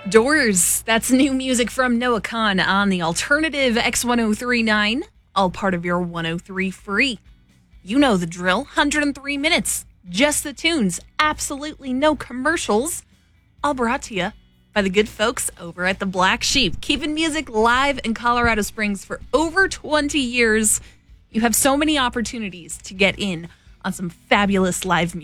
Doors. That's new music from Noah Khan on the alternative X1039, all part of your 103 free. You know the drill. 103 minutes. Just the tunes. Absolutely no commercials. All brought to you by the good folks over at the Black Sheep. Keeping music live in Colorado Springs for over 20 years. You have so many opportunities to get in on some fabulous live music.